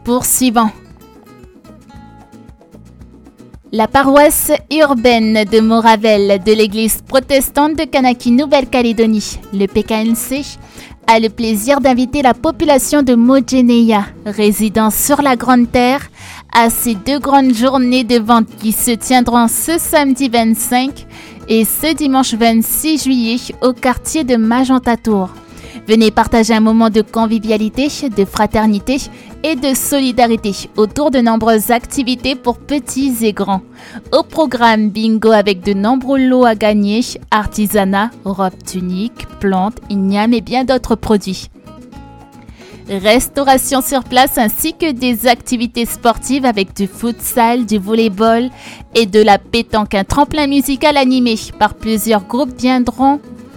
Poursuivons. La paroisse urbaine de Moravel de l'église protestante de Kanaki, Nouvelle-Calédonie, le PKNC, a le plaisir d'inviter la population de Mojeneya, résidant sur la Grande Terre, à ces 2 grandes journées de vente qui se tiendront ce samedi 25 et ce dimanche 26 juillet au quartier de Magentatour. Venez partager un moment de convivialité, de fraternité et de solidarité autour de nombreuses activités pour petits et grands. Au programme, bingo avec de nombreux lots à gagner, artisanat, robes tuniques, plantes, ignames et bien d'autres produits. Restauration sur place ainsi que des activités sportives avec du futsal, du volleyball et de la pétanque. Un tremplin musical animé par plusieurs groupes viendra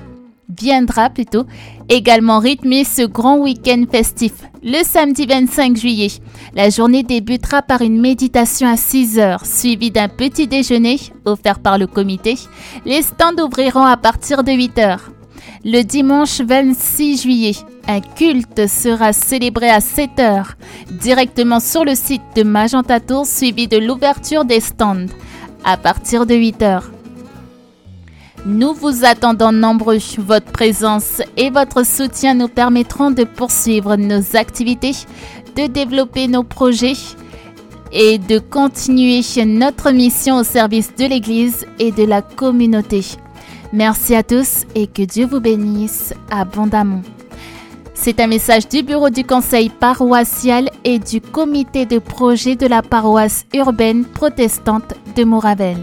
également rythmer ce grand week-end festif. Le samedi 25 juillet, la journée débutera par une méditation à 6 heures, suivie d'un petit déjeuner offert par le comité. Les stands ouvriront à partir de 8 heures. Le dimanche 26 juillet, un culte sera célébré à 7 heures, directement sur le site de Magentatour, suivi de l'ouverture des stands à partir de 8 heures. Nous vous attendons nombreux. Votre présence et votre soutien nous permettront de poursuivre nos activités, de développer nos projets et de continuer notre mission au service de l'Église et de la communauté. Merci à tous et que Dieu vous bénisse abondamment. C'est un message du bureau du conseil paroissial et du comité de projet de la paroisse urbaine protestante de Moravel.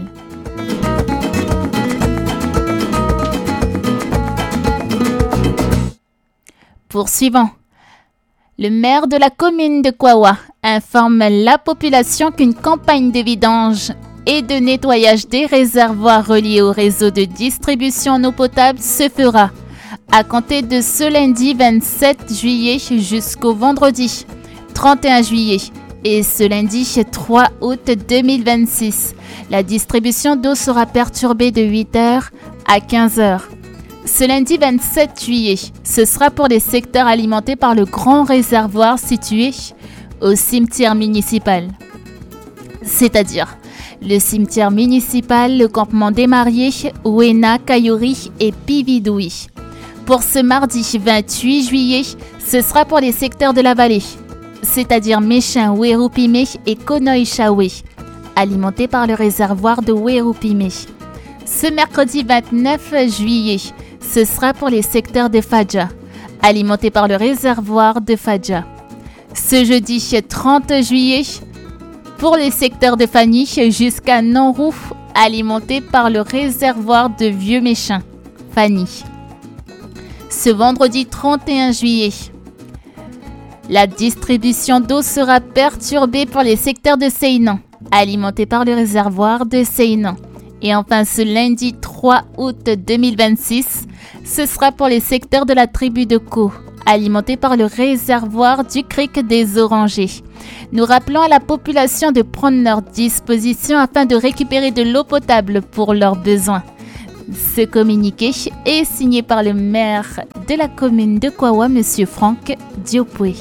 Poursuivons. Le maire de la commune de Kwawa informe la population qu'une campagne de vidange et de nettoyage des réservoirs reliés au réseau de distribution en eau potable se fera à compter de ce lundi 27 juillet jusqu'au vendredi 31 juillet et ce lundi 3 août 2026. La distribution d'eau sera perturbée de 8h à 15h. Ce lundi 27 juillet, ce sera pour les secteurs alimentés par le grand réservoir situé au cimetière municipal. C'est-à-dire le cimetière municipal, le campement des mariés, Ouena, Kayuri et Pividoui. Pour ce mardi 28 juillet, ce sera pour les secteurs de la vallée, c'est-à-dire Méchin, Werupime et Konoïchawe, alimentés par le réservoir de Werupime. Ce mercredi 29 juillet, ce sera pour les secteurs de Fadja, alimentés par le réservoir de Fadja. Ce jeudi 30 juillet, pour les secteurs de Fani jusqu'à Nanrou, alimentés par le réservoir de Vieux-Méchin, Fani. Ce vendredi 31 juillet, la distribution d'eau sera perturbée pour les secteurs de Seynan, alimentés par le réservoir de Seynan. Et enfin, ce lundi 3 août 2026, ce sera pour les secteurs de la tribu de Ko, alimentés par le réservoir du Cric des Orangers. Nous rappelons à la population de prendre leurs dispositions afin de récupérer de l'eau potable pour leurs besoins. Ce communiqué est signé par le maire de la commune de Kwawa, M. Franck Diopoué.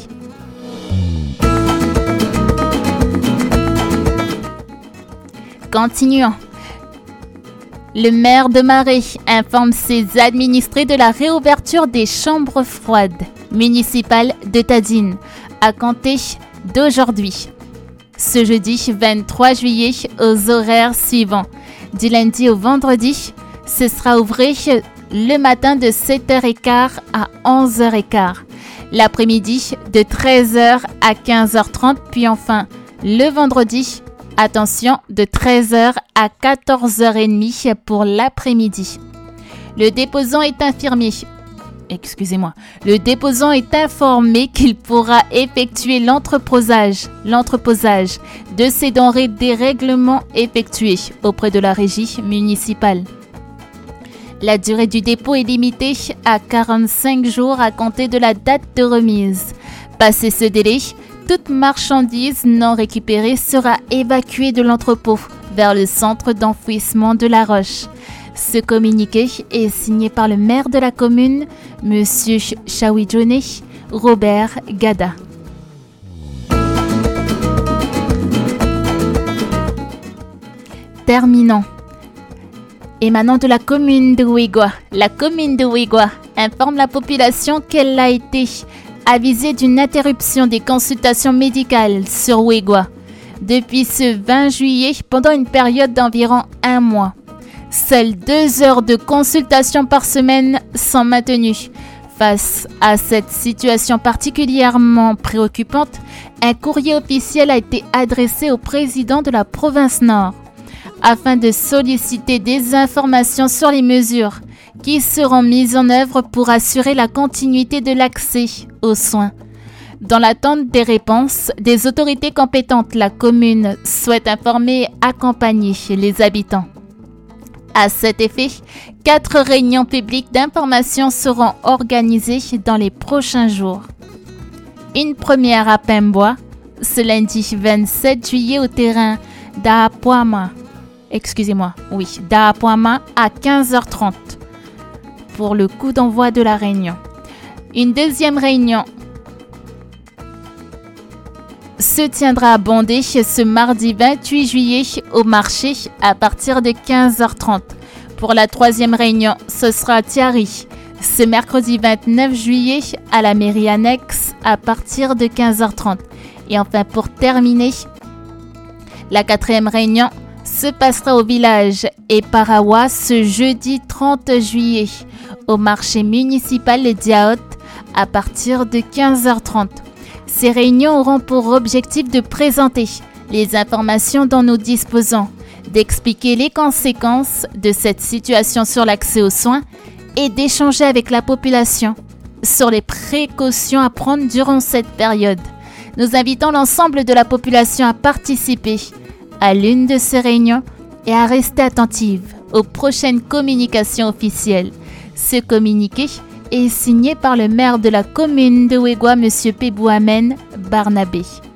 Continuons. Le maire de Marais informe ses administrés de la réouverture des chambres froides municipales de Tadine à compter d'aujourd'hui. Ce jeudi 23 juillet aux horaires suivants. Du lundi au vendredi, ce sera ouvert le matin de 7h15 à 11h15. L'après-midi de 13h à 15h30. Puis enfin, le vendredi, attention, de 13h à 14h30 pour l'après-midi. Le déposant est informé qu'il pourra effectuer l'entreposage de ces denrées dérèglement effectuées auprès de la régie municipale. La durée du dépôt est limitée à 45 jours à compter de la date de remise. Passé ce délai, toute marchandise non récupérée sera évacuée de l'entrepôt vers le centre d'enfouissement de La Roche. Ce communiqué est signé par le maire de la commune, M. Chawidjone Robert Gada. terminant. Émanant de la commune de Ouigoua, la commune de Ouigoua informe la population qu'elle a été avisée d'une interruption des consultations médicales sur Ouigoua depuis ce 20 juillet pendant une période d'environ 1 mois. Seules 2 heures de consultation par semaine sont maintenues. Face à cette situation particulièrement préoccupante, un courrier officiel a été adressé au président de la province Nord afin de solliciter des informations sur les mesures qui seront mises en œuvre pour assurer la continuité de l'accès aux soins. Dans l'attente des réponses des autorités compétentes, la commune souhaite informer et accompagner les habitants. À cet effet, 4 réunions publiques d'information seront organisées dans les prochains jours. Une première à Pemboa, ce lundi 27 juillet au terrain d'Apuama. d'Apuama à 15h30 pour le coup d'envoi de la réunion. Une deuxième réunion se tiendra à Bondé ce mardi 28 juillet au marché à partir de 15h30. Pour la troisième réunion, ce sera à Thiari ce mercredi 29 juillet à la mairie annexe à partir de 15h30. Et enfin, pour terminer, la quatrième réunion se passera au village Eparawa ce jeudi 30 juillet au marché municipal de Diaot à partir de 15h30. Ces réunions auront pour objectif de présenter les informations dont nous disposons, d'expliquer les conséquences de cette situation sur l'accès aux soins et d'échanger avec la population sur les précautions à prendre durant cette période. Nous invitons l'ensemble de la population à participer à l'une de ces réunions et à rester attentive aux prochaines communications officielles. Ce communiqué est signé par le maire de la commune de Ouigoua, M. Pebouamen Barnabé.